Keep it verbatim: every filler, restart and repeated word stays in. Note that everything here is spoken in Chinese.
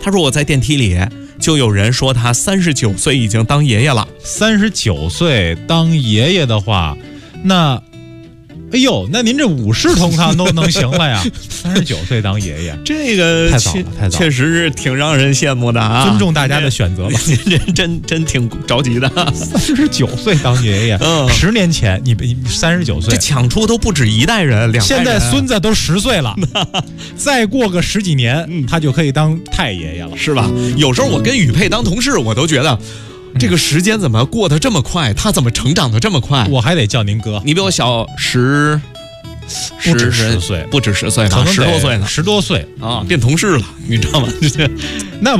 他说我在电梯里就有人说他三十九岁已经当爷爷了。 三十九岁当爷爷的话，那。哎呦，那您这五世同堂都能行了呀！三十九岁当爷爷， 这个太早了，太早了， 确实是挺让人羡慕的啊！ 尊重大家的选择吧， 您这真真挺着急的。 三十九岁当爷爷，嗯，十年前你你三十九岁， 这抢出都不止一代人，两代人。 现在孙子都十岁了，再过个十几年，嗯，他就可以当太爷爷了， 是吧？有时候我跟宇佩当同事，我都觉得。这个时间怎么过得这么快？他怎么成长得这么快？ 我还得叫您哥， 你比我小十， 不止十岁， 不止十岁， 可能十多岁呢， 十多岁啊，变同事了，你知道吗？那。